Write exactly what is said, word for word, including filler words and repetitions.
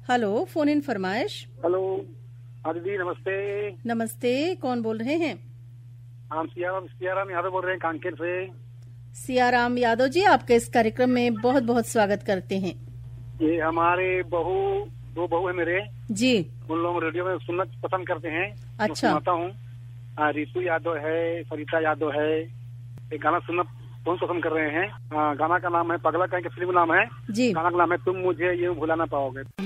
Hello, phone in फरमाइश। Hello, हाँ दीदी नमस्ते। नमस्ते, कौन बोल रहे हैं? हम सियाराम सियाराम यादव बोल रहे हैं कांकेर से। सियाराम यादव जी, आपके इस कार्यक्रम में बहुत बहुत स्वागत करते हैं। ये हमारे बहू दो बहू है मेरे जी। उन लोग रेडियो में सुनना पसंद करते हैं। अच्छा। सुनाता हूँ। रितु यादव है, सरिता यादव है, एक गाना सुनना बहुत पसंद कर रहे हैं। आ, गाना का नाम है पगला कहीं के फिल्म नाम है। जी। गाना का नाम है तुम मुझे यूं भुला ना पाओगे।